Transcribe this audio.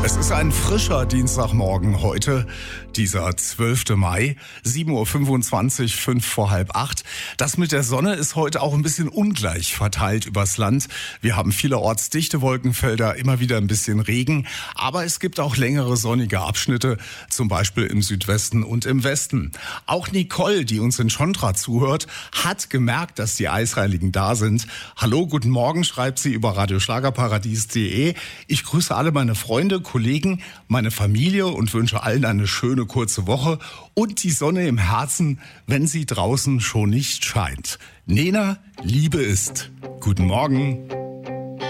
Es ist ein frischer Dienstagmorgen heute, dieser 12. Mai, 7.25 Uhr, 5 vor halb 8. Das mit der Sonne ist heute auch ein bisschen ungleich verteilt übers Land. Wir haben vielerorts dichte Wolkenfelder, immer wieder ein bisschen Regen, aber es gibt auch längere sonnige Abschnitte, zum Beispiel im Südwesten und im Westen. Auch Nicole, die uns in Schondra zuhört, hat gemerkt, dass die Eisheiligen da sind. Hallo, guten Morgen, schreibt sie über radioschlagerparadies.de. Ich grüße alle meine Freunde, Kollegen, meine Familie und wünsche allen eine schöne kurze Woche und die Sonne im Herzen, wenn sie draußen schon nicht scheint. Nena, Liebe ist. Guten Morgen.